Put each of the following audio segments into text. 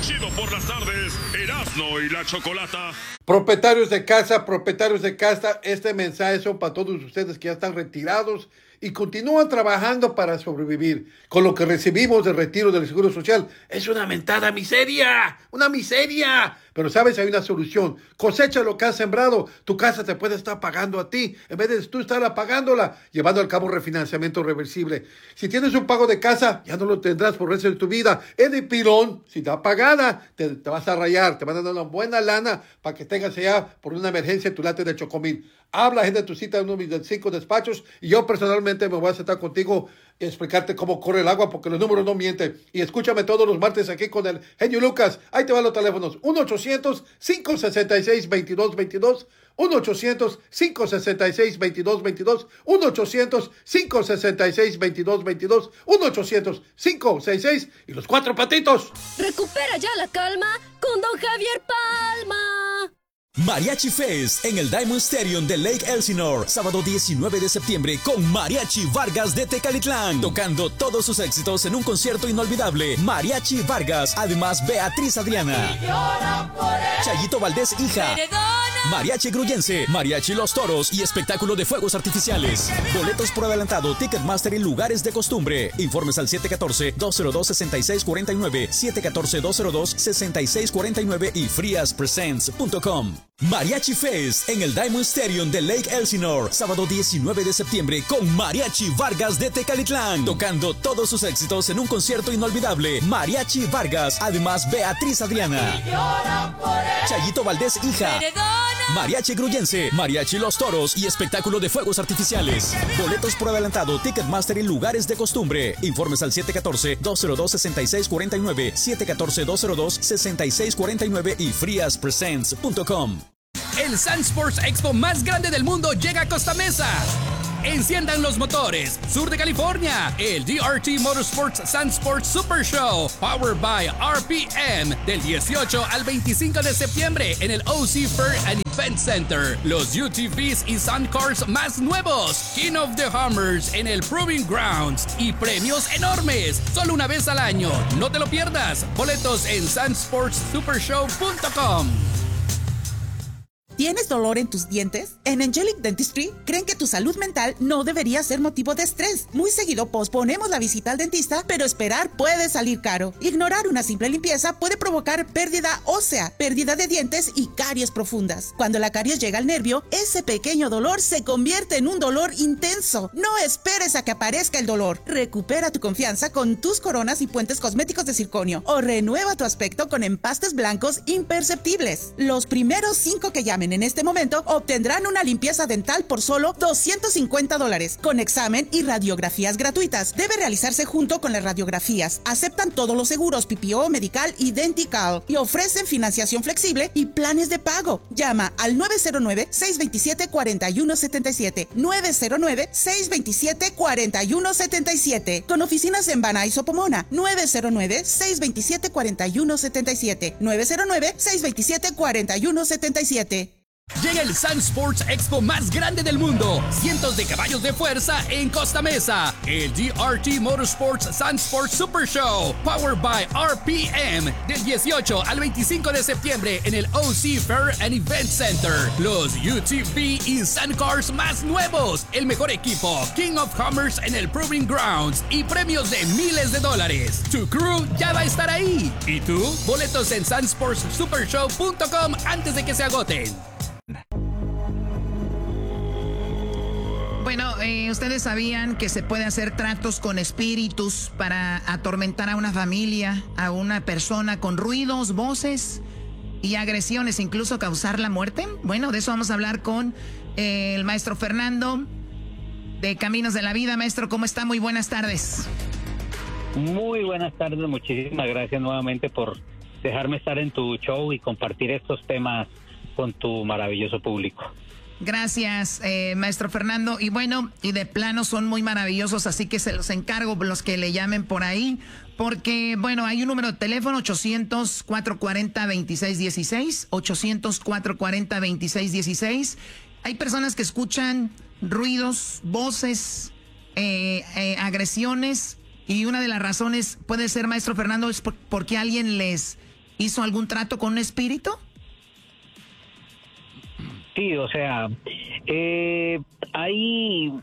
Chido por las tardes, Erasmo y la Chocolata. Propietarios de casa, este mensaje son para todos ustedes que ya están retirados y continúan trabajando para sobrevivir. Con lo que recibimos del retiro del Seguro Social, es una mentada miseria, una miseria. Pero sabes, hay una solución. Cosecha lo que has sembrado. Tu casa te puede estar pagando a ti, en vez de tú estar pagándola, llevando al cabo refinanciamiento reversible. Si tienes un pago de casa, ya no lo tendrás por el resto de tu vida. Es de pilón, si está pagada, te vas a rayar, te van a dar una buena lana para que tengas allá por una emergencia tu late de Chocomil. Habla, agenda tu cita en uno de mis 5 despachos y yo personalmente me voy a sentar contigo y explicarte cómo corre el agua porque los números no mienten. Y escúchame todos los martes aquí con el genio Lucas. Ahí te van los teléfonos. 1-800-566-2222. 1-800-566-2222. 1-800-566-2222. 1-800-566 y los 4 patitos. Recupera ya la calma con Don Javier Palma. Mariachi Fest en el Diamond Stadium de Lake Elsinore, sábado 19 de septiembre con Mariachi Vargas de Tecalitlán, tocando todos sus éxitos en un concierto inolvidable. Mariachi Vargas, además Beatriz Adriana, Chayito Valdés hija, Mariachi Gruyense, Mariachi Los Toros y espectáculo de fuegos artificiales. Boletos por adelantado, Ticketmaster y lugares de costumbre. Informes al 714-202-6649, 714-202-6649 y friaspresents.com. Mariachi Fest en el Diamond Stadium de Lake Elsinore, sábado 19 de septiembre con Mariachi Vargas de Tecalitlán, tocando todos sus éxitos en un concierto inolvidable. Mariachi Vargas, además Beatriz Adriana, Chayito Valdés hija, Mariachi Gruyense, Mariachi Los Toros y espectáculo de fuegos artificiales. Boletos por adelantado, Ticketmaster y lugares de costumbre. Informes al 714-202-6649, 714-202-6649 y friaspresents.com. El Sun Sports Expo más grande del mundo llega a Costa Mesa. Enciendan los motores, sur de California, el DRT Motorsports Sun Sports Super Show, powered by RPM, del 18 al 25 de septiembre en el OC Fair and Event Center. Los UTVs y Sun Cars más nuevos, King of the Hammers en el Proving Grounds y premios enormes, solo una vez al año. No te lo pierdas. Boletos en sunsportssupershow.com. ¿Tienes dolor en tus dientes? En Angelic Dentistry creen que tu salud mental no debería ser motivo de estrés. Muy seguido posponemos la visita al dentista, pero esperar puede salir caro. Ignorar una simple limpieza puede provocar pérdida ósea, pérdida de dientes y caries profundas. Cuando la caries llega al nervio, ese pequeño dolor se convierte en un dolor intenso. No esperes a que aparezca el dolor. Recupera tu confianza con tus coronas y puentes cosméticos de circonio o renueva tu aspecto con empastes blancos imperceptibles. Los primeros 5 que llamen en este momento obtendrán una limpieza dental por solo $250 con examen y radiografías gratuitas. Debe realizarse junto con las radiografías. Aceptan todos los seguros PPO, medical y Dentical y ofrecen financiación flexible y planes de pago. Llama al 909-627-4177, 909-627-4177, con oficinas en Banay, Sopomona, 909-627-4177, 909-627-4177. Llega el Sun Sports Expo más grande del mundo. Cientos de caballos de fuerza en Costa Mesa. El DRT Motorsports Sun Sports Super Show, powered by RPM, del 18 al 25 de septiembre en el OC Fair and Event Center. Los UTV y Sun Cars más nuevos. El mejor equipo, King of Hammers en el Proving Grounds y premios de miles de dólares. Tu crew ya va a estar ahí. ¿Y tú? Boletos en sunsportssupershow.com antes de que se agoten. Bueno, ustedes sabían que se puede hacer tratos con espíritus para atormentar a una familia, a una persona con ruidos, voces y agresiones, incluso causar la muerte. Bueno, de eso vamos a hablar con el maestro Fernando de Caminos de la Vida. Maestro, ¿cómo está? Muy buenas tardes. Muy buenas tardes, muchísimas gracias nuevamente por dejarme estar en tu show y compartir estos temas con tu maravilloso público. Gracias, maestro Fernando. Y bueno, y de plano son muy maravillosos, así que se los encargo los que le llamen por ahí, porque, bueno, hay un número de teléfono, 800-440-2616, 800-440-2616. Hay personas que escuchan ruidos, voces, agresiones, y una de las razones puede ser, maestro Fernando, es porque alguien les hizo algún trato con un espíritu? Sí, o sea, hay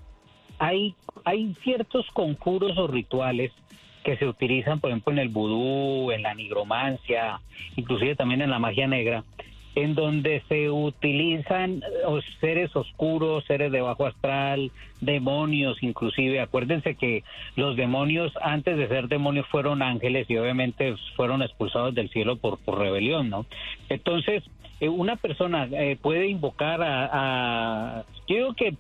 ciertos conjuros o rituales que se utilizan, por ejemplo, en el vudú, en la nigromancia, inclusive también en la magia negra, en donde se utilizan seres oscuros, seres de bajo astral, demonios inclusive. Acuérdense que los demonios, antes de ser demonios, fueron ángeles y obviamente fueron expulsados del cielo por rebelión, ¿no? Entonces, una persona puede invocar yo digo que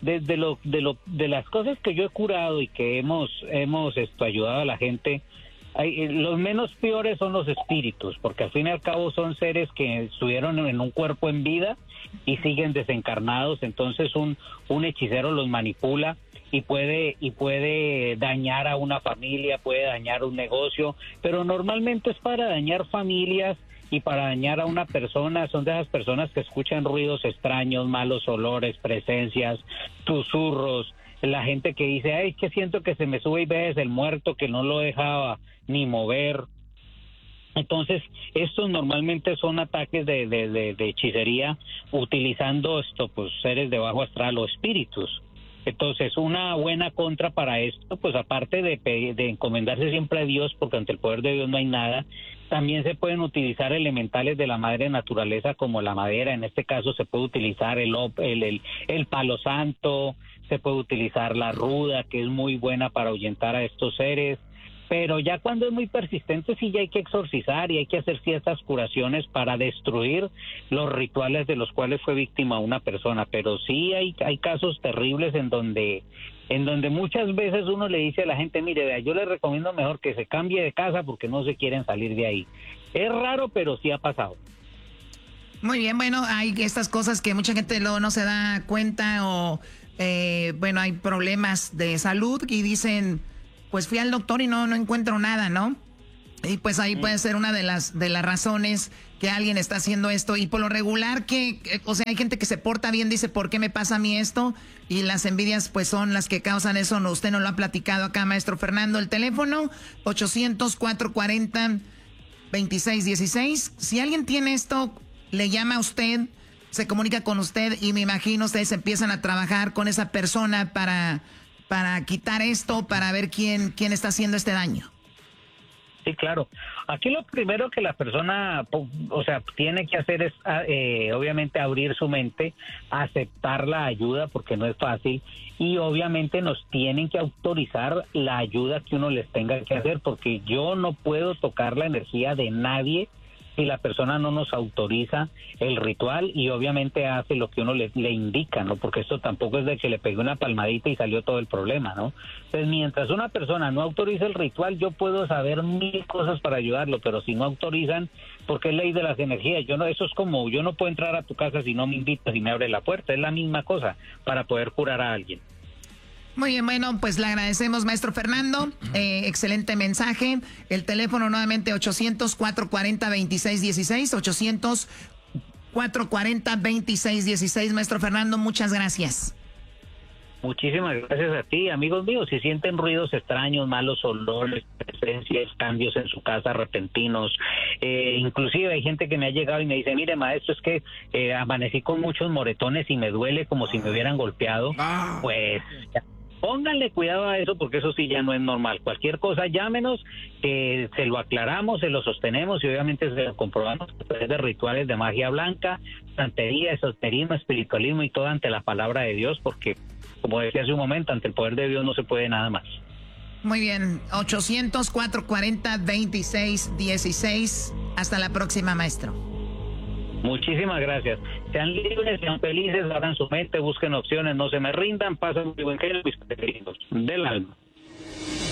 de las cosas que yo he curado y que hemos ayudado a la gente, los menos peores son los espíritus, porque al fin y al cabo son seres que estuvieron en un cuerpo en vida y siguen desencarnados. Entonces un hechicero los manipula y puede dañar a una familia, puede dañar un negocio, pero normalmente es para dañar familias y para dañar a una persona. Son de esas personas que escuchan ruidos extraños, malos olores, presencias, susurros, la gente que dice, ay, que siento que se me sube y ves el muerto que no lo dejaba ni mover. Entonces, estos normalmente son ataques de hechicería utilizando seres de bajo astral o espíritus. Entonces, una buena contra para esto, pues aparte de encomendarse siempre a Dios, porque ante el poder de Dios no hay nada, también se pueden utilizar elementales de la madre naturaleza como la madera. En este caso se puede utilizar el palo santo, se puede utilizar la ruda, que es muy buena para ahuyentar a estos seres. Pero ya cuando es muy persistente, sí ya hay que exorcizar y hay que hacer ciertas curaciones para destruir los rituales de los cuales fue víctima una persona. Pero sí hay casos terribles en donde muchas veces uno le dice a la gente, mire, vea, yo le recomiendo mejor que se cambie de casa porque no se quieren salir de ahí. Es raro, pero sí ha pasado. Muy bien, bueno, hay estas cosas que mucha gente luego no se da cuenta o, hay problemas de salud y dicen, pues fui al doctor y no encuentro nada, ¿no? Y pues ahí puede ser una de las razones que alguien está haciendo esto. Y por lo regular, hay gente que se porta bien, dice, ¿por qué me pasa a mí esto? Y las envidias, pues, son las que causan eso. No, usted no lo ha platicado acá, maestro Fernando. El teléfono, 800-440-2616. Si alguien tiene esto, le llama a usted, se comunica con usted y me imagino ustedes empiezan a trabajar con esa persona para quitar esto, para ver quién está haciendo este daño. Sí, claro. Aquí lo primero que la persona, tiene que hacer es, obviamente, abrir su mente, aceptar la ayuda, porque no es fácil, y obviamente nos tienen que autorizar la ayuda que uno les tenga que hacer, porque yo no puedo tocar la energía de nadie si la persona no nos autoriza el ritual y obviamente hace lo que uno le indica, ¿no? Porque esto tampoco es de que le pegue una palmadita y salió todo el problema, ¿no? Entonces, mientras una persona no autoriza el ritual, yo puedo saber 1000 cosas para ayudarlo, pero si no autorizan, porque es ley de las energías, eso es como, yo no puedo entrar a tu casa si no me invitas y me abre la puerta, es la misma cosa para poder curar a alguien. Muy bien, bueno, pues le agradecemos, maestro Fernando. Excelente mensaje. El teléfono nuevamente 800-440-2616. 800-440-2616. Maestro Fernando, muchas gracias. Muchísimas gracias a ti, amigos míos. Si sienten ruidos extraños, malos olores, presencias, cambios en su casa repentinos, inclusive hay gente que me ha llegado y me dice, mire, maestro, es que amanecí con muchos moretones y me duele como si me hubieran golpeado, pues pónganle cuidado a eso, porque eso sí ya no es normal. Cualquier cosa, llámenos, que se lo aclaramos, se lo sostenemos y obviamente se lo comprobamos a través de rituales de magia blanca, santería, esoterismo, espiritualismo y todo ante la palabra de Dios, porque, como decía hace un momento, ante el poder de Dios no se puede nada más. Muy bien, 800-440-2616. Hasta la próxima, maestro. Muchísimas gracias. Sean libres, sean felices, abran su mente, busquen opciones, no se me rindan, pasen muy buen genio, mis preferidos del alma.